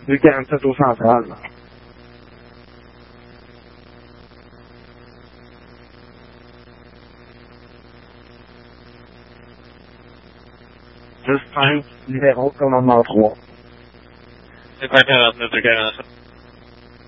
Du kan inte ta fram för alla. Just fine. Det är också någon mat. Det är parkerat nu, tycker jag.